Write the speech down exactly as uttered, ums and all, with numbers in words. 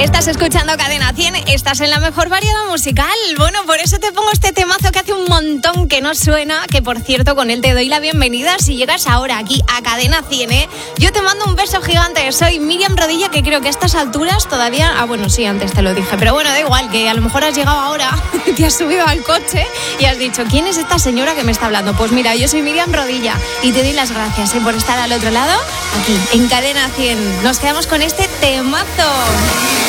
Estás escuchando Cadena cien, estás en la mejor variedad musical. Bueno, por eso te pongo este temazo que hace un montón que no suena, que por cierto con él te doy la bienvenida si llegas ahora aquí a Cadena cien, ¿eh? Yo te mando un beso gigante, soy Miriam Rodilla, que creo que a estas alturas todavía... Ah, bueno, sí, antes te lo dije, pero bueno, da igual, que a lo mejor has llegado ahora, te has subido al coche y has dicho, ¿quién es esta señora que me está hablando? Pues mira, yo soy Miriam Rodilla y te doy las gracias, ¿eh? por estar al otro lado, aquí, en Cadena cien. Nos quedamos con este temazo.